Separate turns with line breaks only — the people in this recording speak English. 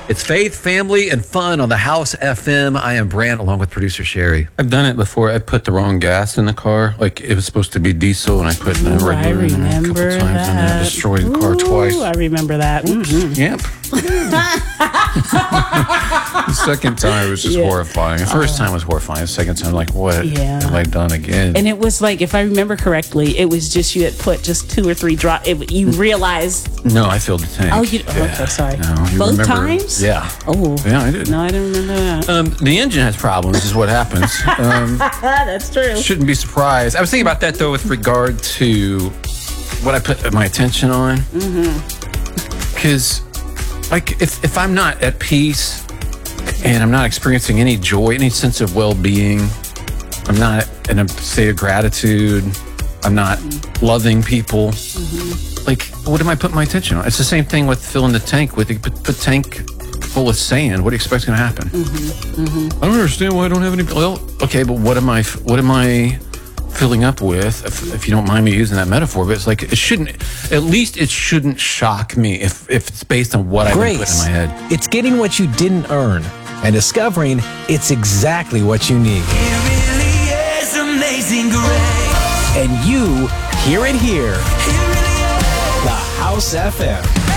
It's faith, family, and fun on the House FM. I am Brant, along with producer Sherry.
I've done it before. I put the wrong gas in the car. Like, it was supposed to be diesel, and I put the regular in there a couple times, and I destroyed the car twice.
I remember that. Mm-hmm.
Yep. The second time, it was just horrifying. The first time was horrifying. The second time, like, what have I done again?
And it was like, if I remember correctly, it was just you had put just 2 or 3 drops. You realized.
No, I filled the tank.
Oh, okay, sorry.
No,
Both
remember,
times?
Yeah.
Oh.
Yeah, I did.
No, I don't remember that.
The engine has problems, is what happens.
That's true.
Shouldn't be surprised. I was thinking about that, though, with regard to what I put my attention on. Because, like, if I'm not at peace and I'm not experiencing any joy, any sense of well-being, I'm not in a state of gratitude, I'm not loving people, like, what am I putting my attention on? It's the same thing with filling the tank with the tank full of sand. What do you expect is going to happen? I don't understand why I don't have any. Well, okay, but what am I filling up with? If you don't mind me using that metaphor, but it's like it shouldn't. At least it shouldn't shock me if it's based on what I've been putting in my head.
It's getting what you didn't earn and discovering it's exactly what you need.
It really is amazing grace.
And you hear it here.
It really is.
The House FM.